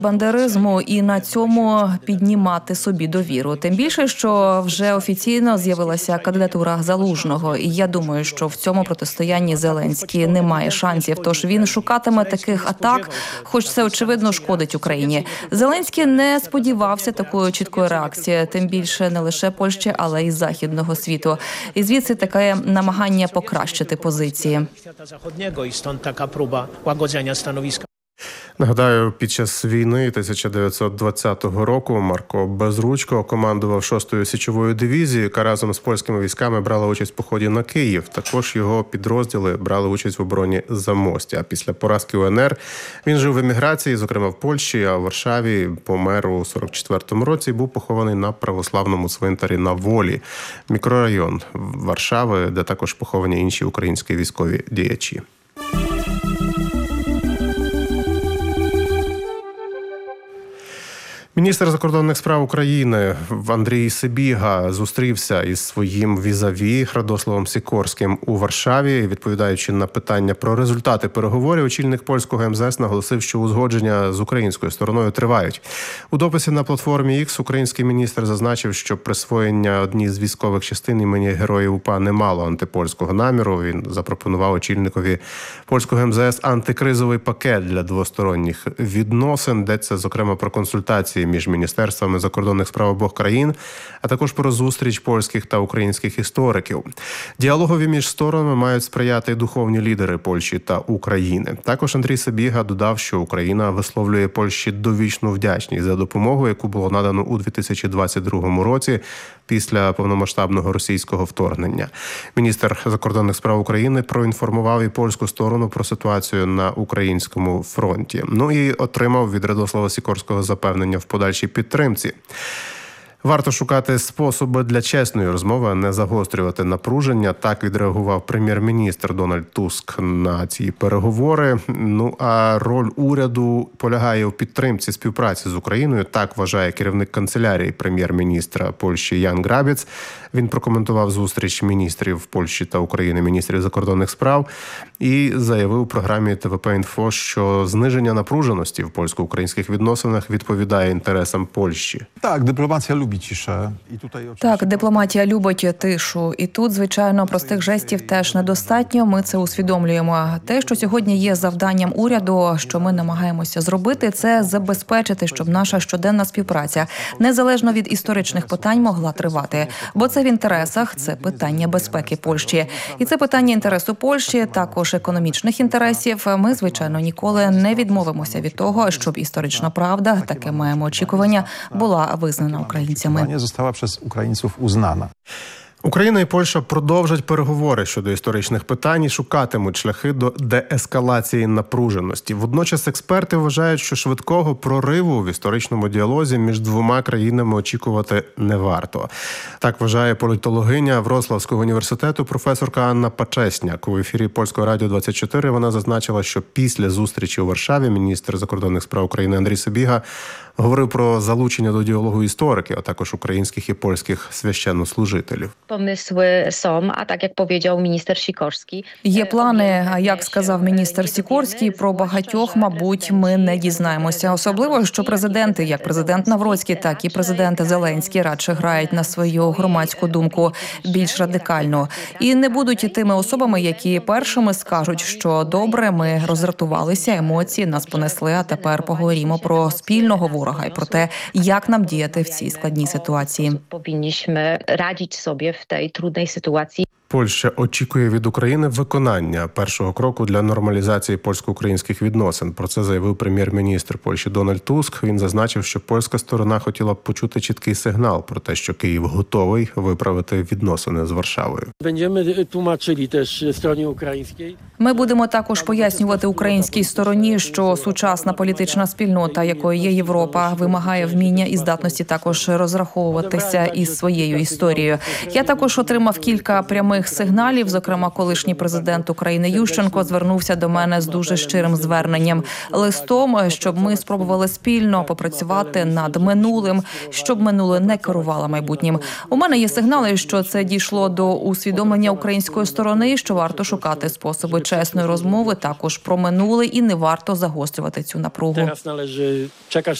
бандеризму і на цьому піднімати собі довіру. Тим більше, що вже офіційно з'явилася кандидатура Залужного. І я думаю, що в цьому протистоянні Зеленський не має шансів. Тож він шукатиме таких атак, хоч це, очевидно, шкодить Україні. Зеленський не сподівався такої чіткої реакції, тим більше не лише Польщі, але й західного світу. І звідси таке намагання покращити позиції. Нагадаю, під час війни 1920 року Марко Безручко командував 6-ю січовою дивізією, яка разом з польськими військами брала участь в поході на Київ. Також його підрозділи брали участь в обороні Замостя. А після поразки УНР він жив в еміграції, зокрема в Польщі, а в Варшаві помер у 44-му році і був похований на православному цвинтарі на Волі, мікрорайон Варшави, де також поховані інші українські військові діячі. Міністр закордонних справ України Андрій Сибіга зустрівся із своїм візаві Радославом Сікорським у Варшаві. Відповідаючи на питання про результати переговорів, очільник польського МЗС наголосив, що узгодження з українською стороною тривають. У дописі на платформі X український міністр зазначив, що присвоєння одній з військових частин імені Героїв УПА не мало антипольського наміру. Він запропонував очільникові польського МЗС антикризовий пакет для двосторонніх відносин. Йдеться, зокрема, про консультації між міністерствами закордонних справ обох країн, а також про зустріч польських та українських істориків. Діалогові між сторонами мають сприяти духовні лідери Польщі та України. Також Андрій Сибіга додав, що Україна висловлює Польщі довічну вдячність за допомогу, яку було надано у 2022 році після повномасштабного російського вторгнення. Міністр закордонних справ України проінформував і польську сторону про ситуацію на українському фронті. Ну і отримав від Радослава Сікорського запевнення в подальшій підтримці. Варто шукати способи для чесної розмови, а не загострювати напруження. Так відреагував прем'єр-міністр Дональд Туск на ці переговори. Ну а роль уряду полягає у підтримці співпраці з Україною. Так вважає керівник канцелярії прем'єр-міністра Польщі Ян Грабіц. Він прокоментував зустріч міністрів Польщі та України, міністрів закордонних справ, і заявив у програмі ТВП-Інфо, що зниження напруженості в польсько-українських відносинах відповідає інтересам Польщі. Так, дипломатія любить тише. Так, дипломатія любить тишу. І тут, звичайно, простих жестів теж недостатньо. Ми це усвідомлюємо. Те, що сьогодні є завданням уряду, що ми намагаємося зробити, це забезпечити, щоб наша щоденна співпраця, незалежно від історичних питань, могла тривати. Бо це в інтересах, це питання безпеки Польщі. І це питання інтересу Польщі, також економічних інтересів. Ми, звичайно, ніколи не відмовимося від того, щоб історична правда, таке маємо очікування, була визнана українцями. Została przez Ukraińców uznana. Україна і Польща продовжать переговори щодо історичних питань і шукатимуть шляхи до деескалації напруженості. Водночас експерти вважають, що швидкого прориву в історичному діалозі між двома країнами очікувати не варто. Так вважає політологиня Вроцлавського університету професорка Анна Пачесняк. У ефірі Польського радіо 24 вона зазначила, що після зустрічі у Варшаві міністр закордонних справ України Андрій Сибіга говорив про залучення до діалогу істориків, а також українських і польських священнослужителів. Помисли są, а так, як powiedział міністр Сікорський. Є плани, а як сказав міністр Сікорський, про багатьох, мабуть, ми не дізнаємося. Особливо, що президенти, як президент Навроцький, так і президент Зеленський, радше грають на свою громадську думку більш радикально. І не будуть тими особами, які першими скажуть, що добре, ми роздратувалися, емоції нас понесли, а тепер поговоримо про спільного ворога і про те, як нам діяти в цій складній ситуації. Повинні радити собі в тій трудній ситуації. Польща очікує від України виконання першого кроку для нормалізації польсько-українських відносин. Про це заявив прем'єр-міністр Польщі Дональд Туск. Він зазначив, що польська сторона хотіла б почути чіткий сигнал про те, що Київ готовий виправити відносини з Варшавою. Ми будемо також пояснювати українській стороні, що сучасна політична спільнота, якою є Європа, вимагає вміння і здатності також розраховуватися із своєю історією. Я також отримав кілька прямих прямих сигналів. Зокрема, колишній президент України Ющенко звернувся до мене з дуже щирим зверненням, листом, щоб ми спробували спільно попрацювати над минулим, щоб минуле не керувало майбутнім. У мене є сигнали, що це дійшло до усвідомлення української сторони, що варто шукати способи чесної розмови також про минуле і не варто загострювати цю напругу. Teraz należy czekać